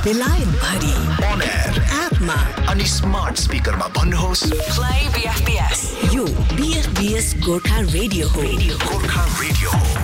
बेलायत भरि On air एपमा अनि स्मार्ट स्पिकरमा भन्नुहोस् Play BFBS. यो BFBS गोर्खा रेडियो हो. गोर्खा रेडियो हो।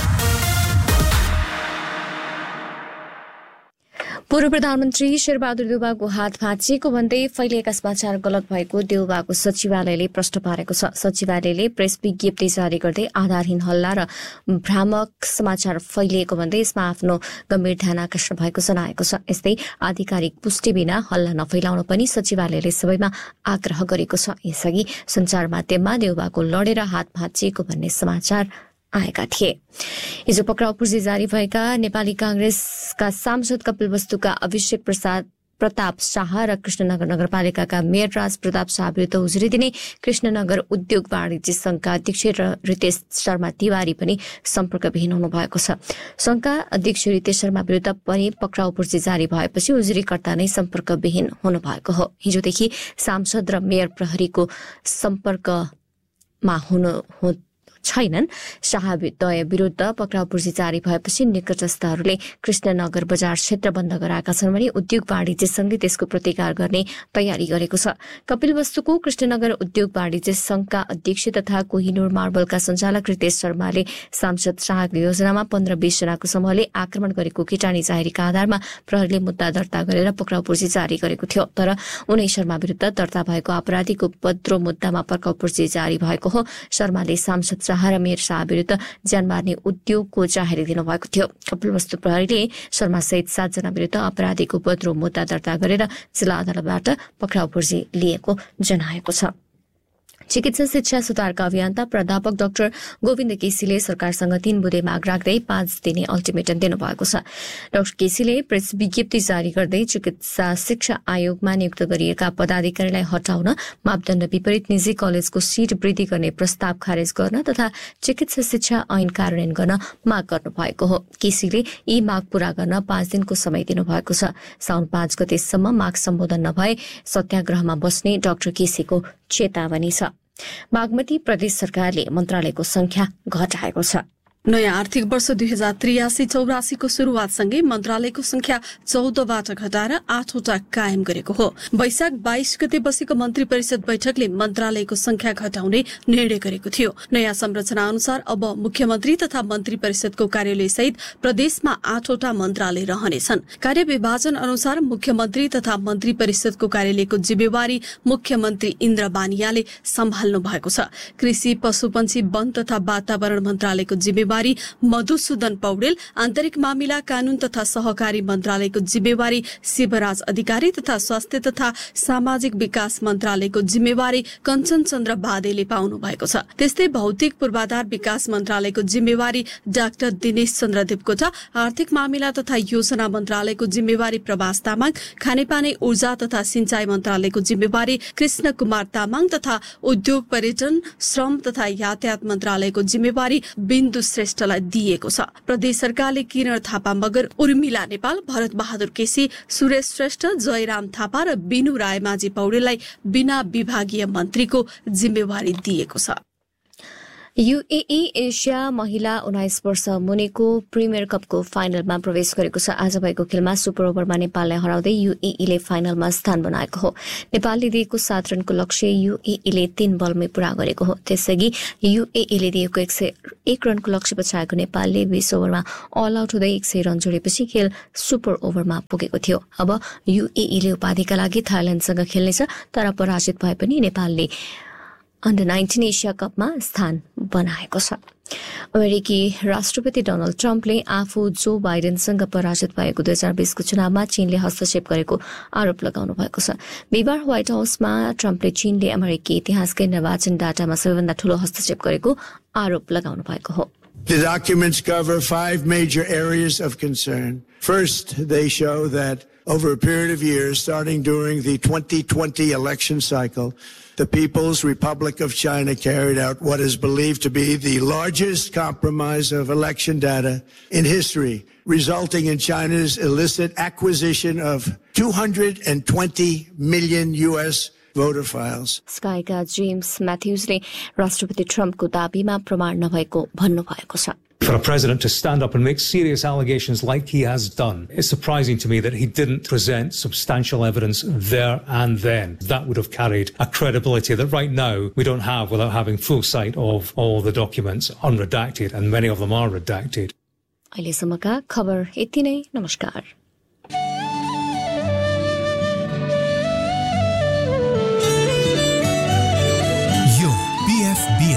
पूर्व प्रधानमन्त्री शेरबहादुर देउवाको हात भाँचिएको भन्दै फैलिएका समाचार गलत भएको देउवाको सचिवालयले प्रश्न पारेको छ। सचिवालयले प्रेस विज्ञप्ति जारी गर्दै आधारहीन हल्ला र भ्रामक समाचार फैलिएको भन्दै यसमा आफ्नो गम्भीर ध्यान आकर्षण भएको जनाएको छ। यस्तै आधिकारिक पुष्टि बिना हल्ला नफैलाउन पनि सचिवालयले सबैमा आग्रह गरेको छ। यसअघि सञ्चार माध्यममा देउवाको लडेर हात भाँचिएको भन्ने समाचार आएका थिए। हिजो पक्राउ पूर्जी जारी भएका नेपाली कांग्रेसका सांसद कपिल वस्तुका अभिषेक प्रताप शाह र कृष्णनगर नगरपालिकाका मेयर राज प्रताप शाह विरुद्ध उजुरी दिने कृष्णनगर उद्योग वाणिज्य संघका अध्यक्ष रितेश शर्मा तिवारी पनि सम्पर्कविहीन हुनु भएको छ। संघका अध्यक्ष रितेश शर्मा विरुद्ध पनि पक्राउ पूर्जी जारी भएपछि उजुरीकर्ता नै सम्पर्कविहीन हुनु भएको हो। हिजोदेखि सांसद र मेयर प्रहरीको सम्पर्कमा हुनु छैनन्। शाहद्वय विरुद्ध पक्राउ पूर्जी जारी भएपछि निकटस्थहरूले कृष्णनगर बजार क्षेत्र बन्द गराएका छन् भने उद्योग वाणिज्य संघले त्यसको प्रतिकार गर्ने तयारी गरेको छ। कपिल वस्तुको कृष्णनगर उद्योग वाणिज्य संघका अध्यक्ष तथा कोहिनूर मार्बलका सञ्चालक रितेश शर्माले सांसद शाहको योजनामा 15-20 जनाको समूहले आक्रमण गरेको केटानी जाहेरीका आधारमा प्रहरीले मुद्दा दर्ता गरेर पक्राउ पूर्जी जारी गरेको थियो। तर उनै शर्मा विरुद्ध दर्ता भएको आपराधिक उपद्रो मुद्दामा पक्राउ पूर्जी जारी भएको हो। शर्माले सांसद शाह र मेयर शाह विरुद्ध ज्यान मार्ने उद्योगको जाहेरी दिनुभएको थियो। कपिल वस्तु प्रहरीले शर्मा सहित 7 जना विरुद्ध आपराधिक उपद्रो मुद्दा दर्ता गरेर जिल्ला अदालतबाट पक्राउ पूर्जी लिएको जनाएको छ। चिकित्सा शिक्षा सुधारका अभियन्ता प्राध्यापक डाक्टर गोविन्द केसीले सरकारसँग 3 बुँदे माग राख्दै 5 दिने अल्टिमेटम दिनुभएको छ। डाक्टर केसीले प्रेस विज्ञप्ति जारी गर्दै चिकित्सा शिक्षा आयोगमा नियुक्त गरिएका पदाधिकारीलाई हटाउन, मापदण्ड विपरीत निजी कलेजको सीट वृद्धि गर्ने प्रस्ताव खारेज गर्न तथा चिकित्सा शिक्षा ऐन कार्यान्वयन गर्न माग गर्नुभएको हो। केसीले यी माग पूरा गर्न 5 दिनको समय दिनुभएको छ। साउन 5 गतेसम्म माग सम्बोधन नभए सत्याग्रहमा बस्ने डाक्टर केसीको चेतावनी छ। बागमती प्रदेश सरकारले मन्त्रालयको संख्या घटाएको छ। नयाँ आर्थिक वर्ष 2083-84 को शुरूआतसँगै मन्त्रालयको संख्या 14 बाट घटाएर 8 वटा कायम गरेको हो। वैशाख 22 गते बसेको मन्त्री परिषद बैठकले मन्त्रालयको संख्या घटाउने निर्णय गरेको थियो। नयाँ संरचना अनुसार अब मुख्यमन्त्री तथा मन्त्री परिषदको कार्यालय सहित प्रदेशमा 8 वटा मन्त्रालय रहनेछन्। कार्य विभाजन अनुसार मुख्यमन्त्री तथा मन्त्री परिषदको कार्यालयको जिम्मेवारी मुख्यमन्त्री इन्द्र बानियाले सम्हाल्नु भएको छ। कृषि, पशुपन्छी, वन तथा वातावरण मन्त्रालयको जिम्मेवारी मधुसूदन पौडेल, आन्तरिक मामिला, कानून तथा सहकारी मन्त्रालयको जिम्मेवारी शिवराज अधिकारी तथा स्वास्थ्य तथा सामाजिक विकास मन्त्रालयको जिम्मेवारी कञ्चन चन्द्र बादेले पाउनु भएको छ। त्यस्तै भौतिक पूर्वाधार विकास मन्त्रालयको जिम्मेवारी डाक्टर दिनेश चन्द्र देवकोटा, आर्थिक मामिला तथा योजना मन्त्रालयको जिम्मेवारी प्रभास तामाङ, खानेपानी, ऊर्जा तथा सिंचाई मन्त्रालयको जिम्मेवारी कृष्ण कुमार तामाङ तथा उद्योग, पर्यटन, श्रम तथा यातायात मन्त्रालयको जिम्मेवारी बिन्दु श्रेष्ठलाई दिएको छ। प्रदेश सरकारले किरण थापा मगर, उर्मिला नेपाल, भरत बहादुर केसी, सुरेश श्रेष्ठ, जयराम थापा र बिनु रायमाझी पौडेललाई बिना विभागीय मन्त्रीको जिम्मेवारी दिएको छ। यूएई एसिया महिला 19 वर्ष मुनिको प्रिमियर कपको फाइनलमा प्रवेश गरेको छ। आज भएको खेलमा सुपर ओभरमा नेपाललाई हराउँदै यूएईले फाइनलमा स्थान बनाएको हो। नेपालले दिएको 7 रनको लक्ष्य यूएईले 3 बलमै पूरा गरेको हो। त्यसअघि यूएईले दिएको 101 रनको लक्ष्य पछाएको नेपालले 20 ओभरमा अल आउट हुँदै 100 रन जोडेपछि खेल सुपर ओभरमा पुगेको थियो। अब यूएईले उपाधिका लागि थाइल्याण्डसँग खेल्नेछ, तर पराजित भए पनि नेपालले अन्डर 19 एसिया कपमा स्थान बनाएको छ। अमेरिकी राष्ट्रपति डोनाल्ड ट्रम्पले आफू जो बाइडेनसँग पराजित भएको 2020 को चुनावमा चीनले हस्तक्षेप गरेको आरोप लगाउनु भएको छ। बिहिबार व्हाइट हाउसमा ट्रम्पले चीनले अमेरिकी इतिहासकै निर्वाचन डाटामा सबैभन्दा ठूलो हस्तक्षेप गरेको आरोप लगाउनु भएको हो। The documents cover 5 major areas of concern. First, they show that over a period of years, starting during the 2020 election cycle, the People's Republic of China carried out what is believed to be the largest compromise of election data in history, resulting in China's illicit acquisition of 220 million US voter files. स्काईका James म्याथ्युजले राष्ट्रपति ट्रम्पको दाबीमा प्रमाण नभएको भन्नुभएको छ। For a president to stand up and make serious allegations like he has done, it's surprising to me that he didn't present substantial evidence there and then. That would have carried a credibility that right now we don't have without having full sight of all the documents unredacted, and many of them are redacted. अहिलेसम्मका खबर यति नै। नमस्कार।